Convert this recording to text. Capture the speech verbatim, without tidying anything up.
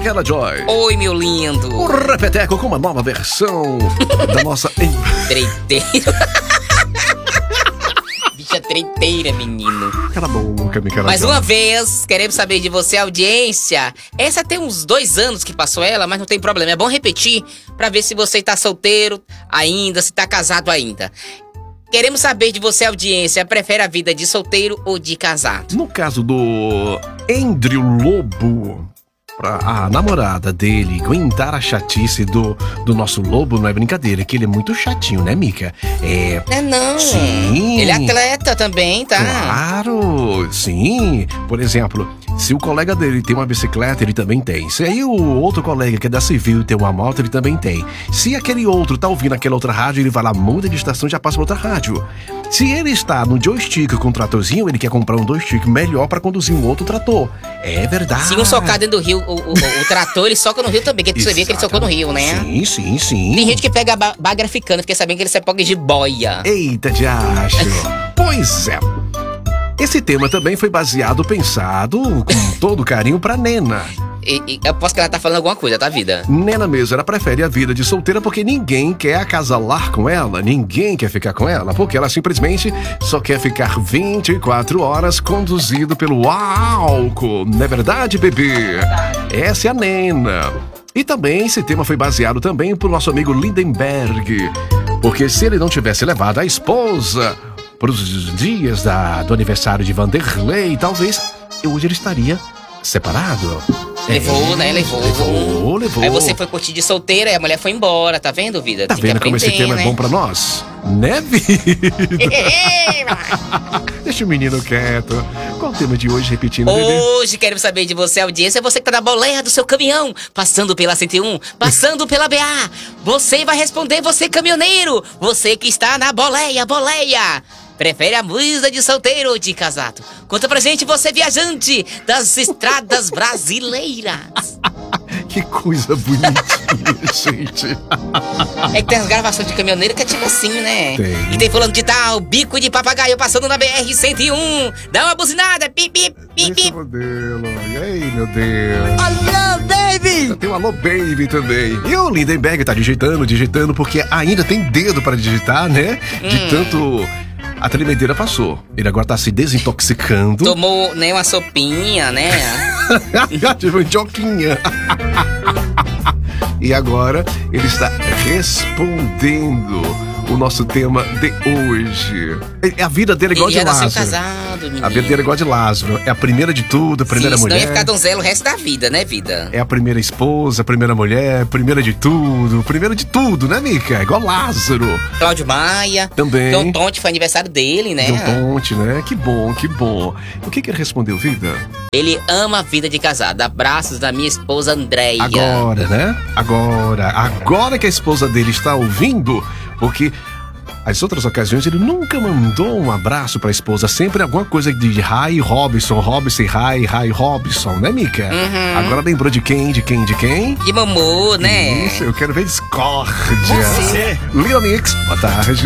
Micaela Joy. Oi, meu lindo. O Repeteco com uma nova versão da nossa... Treiteiro. Bicha treiteira, menino. Cala a boca, Micaela Mais Joy. uma vez, queremos saber de você, audiência. Essa tem uns dois anos que passou ela, mas não tem problema. É bom repetir pra ver se você tá solteiro ainda, se tá casado ainda. Queremos saber de você, audiência, prefere a vida de solteiro ou de casado? No caso do Andrew Lobo, pra a namorada dele aguentar a chatice do, do nosso Lobo, não é brincadeira, que ele é muito chatinho, né, Mica? É... É não. Sim. Ele é atleta também, tá? Claro, sim. Por exemplo, se o colega dele tem uma bicicleta, ele também tem. Se aí o outro colega que é da Civil e tem uma moto, ele também tem. Se aquele outro tá ouvindo aquela outra rádio, ele vai lá, muda de estação e já passa pra outra rádio. Se ele está no joystick com um tratorzinho, ele quer comprar um joystick melhor pra conduzir um outro trator. É verdade. Se um socar dentro do rio, o, o, o trator, ele soca no rio também, que você vê que ele socou no rio, né? Sim, sim, sim. Tem gente que pega ba bagra africana, fiquei sabendo que ele se apoga de boia. Eita, diacho. Pois é. Esse tema também foi baseado, pensado com todo carinho pra Nena. E, e, eu posso que ela tá falando alguma coisa, tá, vida? Nena mesmo, ela prefere a vida de solteira porque ninguém quer acasalar com ela, ninguém quer ficar com ela, porque ela simplesmente só quer ficar vinte e quatro horas conduzido pelo álcool. Não é verdade, bebê? Essa é a Nena. E também esse tema foi baseado também pro nosso amigo Lindenberg, porque se ele não tivesse levado a esposa para os dias da, do aniversário de Vanderlei, talvez hoje ele estaria separado. Levou, é, né? Levou. Levou, levou. Aí você foi curtir de solteira e a mulher foi embora, tá vendo, vida? Tá Tem vendo que como esse aprender, tema né? é bom pra nós? Né, vida? Deixa o menino quieto. Qual o tema de hoje, repetindo, bebê? Hoje queremos saber de você, audiência. Você que tá na boleia do seu caminhão, passando pela cento e um, passando pela B A. Você vai responder, você caminhoneiro. Você que está na boleia, boleia. Prefere a música de solteiro ou de casado? Conta pra gente, você viajante das estradas brasileiras. Que coisa bonitinha, gente. É que tem as gravações de caminhoneiro que é tipo assim, né? Tem. E tem fulano de tal, bico de papagaio passando na B R cento e um. Dá uma buzinada, pip, pip, pip, Esse pip. modelo. E aí, meu Deus? Alô, baby! Tem o Alô Baby também. E o Lindenberg tá digitando, digitando, porque ainda tem dedo para digitar, né? De Hum. tanto... A tremedeira passou. Ele agora tá se desintoxicando. Tomou, né, uma sopinha, né? Tipo um joquinha. E agora ele está respondendo o nosso tema de hoje. A vida dele é igual Ele de já nasceu Lázaro. casado, menino. A vida dele é igual de Lázaro. É a primeira de tudo, a primeira Sim, senão mulher. ia ficar donzelo o resto da vida, né, vida? É a primeira esposa, a primeira mulher, primeira de tudo, primeira de tudo, né, Mica? É igual Lázaro. Cláudio Maia. Também. John Tonte, foi aniversário dele, né? John Tonte, né? Que bom, que bom. O que que ele respondeu, vida? Ele ama a vida de casado. Abraços da minha esposa Andréia. Agora, né? Agora. Agora que a esposa dele está ouvindo, porque... As outras ocasiões ele nunca mandou um abraço pra esposa, sempre alguma coisa de Ray Robinson, Robinson, Ray, Ray Robinson, né, Mica? Uhum. Agora lembrou de quem, de quem, de quem? De Momô, né? Isso, eu quero ver discórdia. Você. Lil Mix, boa tarde.